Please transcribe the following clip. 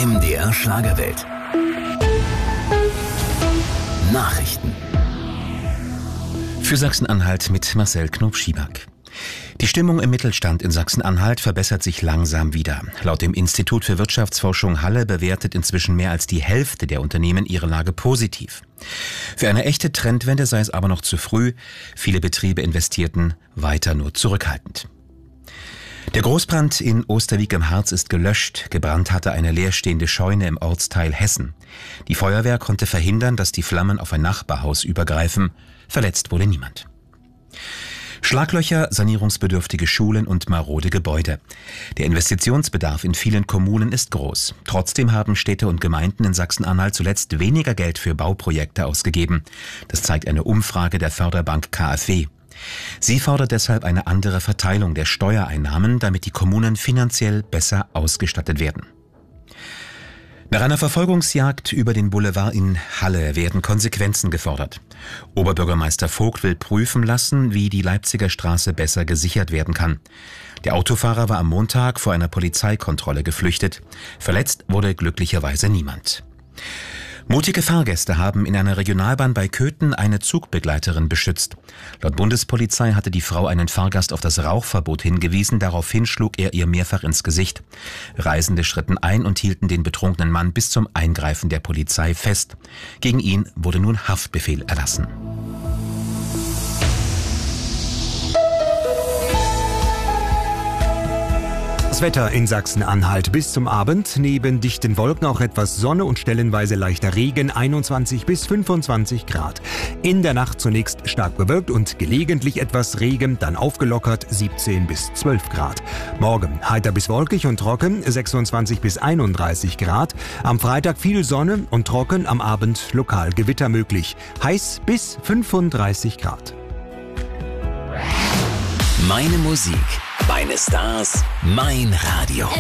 MDR Schlagerwelt. Nachrichten. Für Sachsen-Anhalt mit Marcel Knob-Schieback. Die Stimmung im Mittelstand in Sachsen-Anhalt verbessert sich langsam wieder. Laut dem Institut für Wirtschaftsforschung Halle bewertet inzwischen mehr als die Hälfte der Unternehmen ihre Lage positiv. Für eine echte Trendwende sei es aber noch zu früh. Viele Betriebe investierten weiter nur zurückhaltend. Der Großbrand in Osterwieck im Harz ist gelöscht. Gebrannt hatte eine leerstehende Scheune im Ortsteil Hessen. Die Feuerwehr konnte verhindern, dass die Flammen auf ein Nachbarhaus übergreifen. Verletzt wurde niemand. Schlaglöcher, sanierungsbedürftige Schulen und marode Gebäude. Der Investitionsbedarf in vielen Kommunen ist groß. Trotzdem haben Städte und Gemeinden in Sachsen-Anhalt zuletzt weniger Geld für Bauprojekte ausgegeben. Das zeigt eine Umfrage der Förderbank KfW. Sie fordert deshalb eine andere Verteilung der Steuereinnahmen, damit die Kommunen finanziell besser ausgestattet werden. Nach einer Verfolgungsjagd über den Boulevard in Halle werden Konsequenzen gefordert. Oberbürgermeister Vogt will prüfen lassen, wie die Leipziger Straße besser gesichert werden kann. Der Autofahrer war am Montag vor einer Polizeikontrolle geflüchtet. Verletzt wurde glücklicherweise niemand. Mutige Fahrgäste haben in einer Regionalbahn bei Köthen eine Zugbegleiterin beschützt. Laut Bundespolizei hatte die Frau einen Fahrgast auf das Rauchverbot hingewiesen, daraufhin schlug er ihr mehrfach ins Gesicht. Reisende schritten ein und hielten den betrunkenen Mann bis zum Eingreifen der Polizei fest. Gegen ihn wurde nun Haftbefehl erlassen. Das Wetter in Sachsen-Anhalt bis zum Abend. Neben dichten Wolken auch etwas Sonne und stellenweise leichter Regen, 21 bis 25 Grad. In der Nacht zunächst stark bewölkt und gelegentlich etwas Regen, dann aufgelockert, 17 bis 12 Grad. Morgen heiter bis wolkig und trocken, 26 bis 31 Grad. Am Freitag viel Sonne und trocken, am Abend lokal Gewitter möglich. Heiß bis 35 Grad. Meine Musik, meine Stars, mein Radio.